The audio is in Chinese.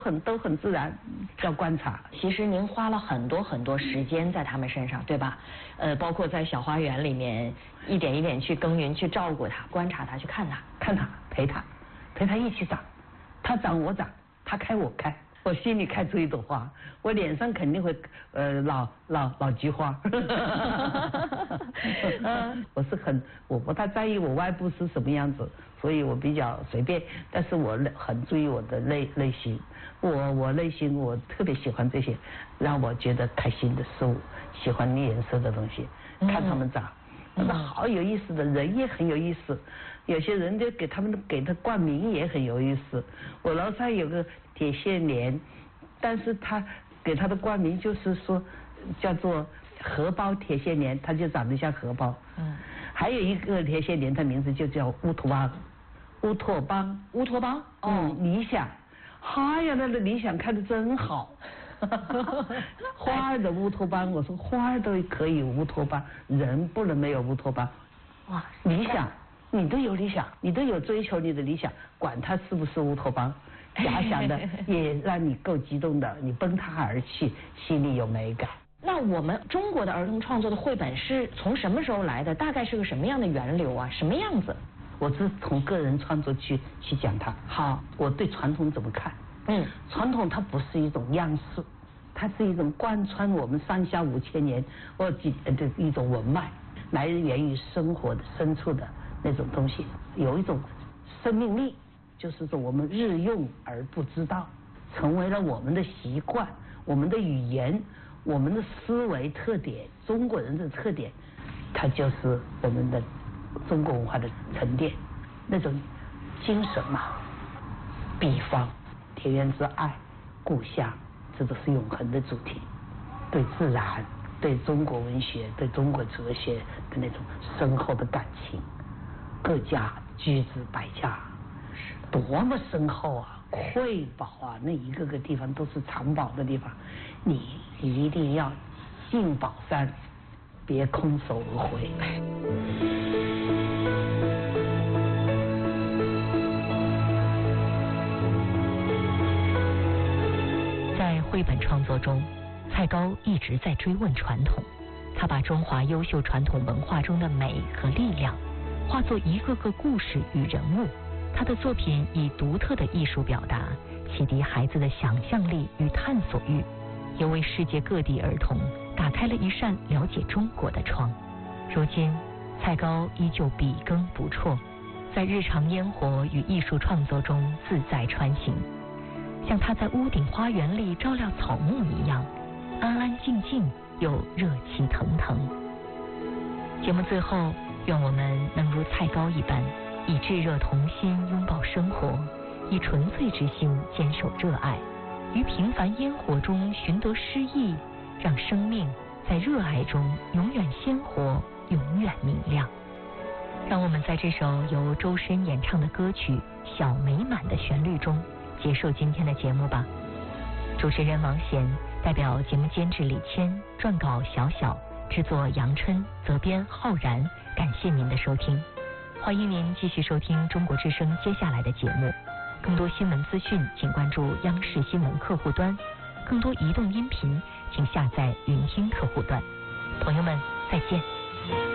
都很自然，要观察。 其实您花了很多时间在他们身上，对吧？包括在小花园里面一点一点去耕耘，去照顾它，观察它，去看它， 陪它一起长，它长我长，它开我开。我心里开出一朵花，我脸上肯定会老菊花。我不太在意我外部是什么样子，所以我比较随便，但是我很注意我的内心。我内心我特别喜欢这些让我觉得开心的事物，喜欢颜色的东西，看它们长。那个好有意思的人也很有意思，有些人就给他冠名也很有意思。我楼上有个铁线莲，但是他给他的冠名就是说叫做荷包铁线莲，它就长得像荷包。还有一个铁线莲，它名字就叫乌托邦。理想。哎呀，那个理想开得真好。花儿的乌托邦，我说花儿都可以乌托邦，人不能没有乌托邦。哇，理想，你都有理想，你都有追求你的理想，管它是不是乌托邦，假想的也让你够激动的，你奔它而去，心里有美感。 那我们中国的儿童创作的绘本是从什么时候来的？大概是个什么样的源流啊？什么样子？ 我是从个人创作去讲它。 好， 我对传统怎么看？传统它不是一种样式，它是一种贯穿我们上下5000年的一种文脉，来源于生活的深处的那种东西，有一种生命力，就是说我们日用而不知道，成为了我们的习惯，我们的语言，我们的思维特点，中国人的特点，它就是我们的中国文化的沉淀，那种精神嘛。比方田园之爱、故乡，这都是永恒的主题。对自然、对中国文学、对中国哲学的那种深厚的感情，各家居之百家，多么深厚啊！瑰宝啊，那一个个地方都是藏宝的地方，你一定要进宝山，别空手而回。 绘本创作中，蔡高一直在追问传统，他把中华优秀传统文化中的美和力量化作一个个故事与人物。他的作品以独特的艺术表达，启迪孩子的想象力与探索欲，也为世界各地儿童打开了一扇了解中国的窗。如今，蔡高依旧笔耕不辍，在日常烟火与艺术创作中自在穿行，像他在屋顶花园里照料草木一样，安安静静又热气腾腾。节目最后，愿我们能如蔡高一般，以炙热童心拥抱生活，以纯粹之心坚守热爱，于平凡烟火中寻得诗意，让生命在热爱中永远鲜活，永远明亮。让我们在这首由周深演唱的歌曲《小美满》的旋律中结束今天的节目吧。主持人王贤，代表节目监制李谦，撰稿小小，制作杨琛，责编浩然。感谢您的收听，欢迎您继续收听中国之声接下来的节目。更多新闻资讯请关注央视新闻客户端，更多移动音频请下载云听客户端。朋友们，再见。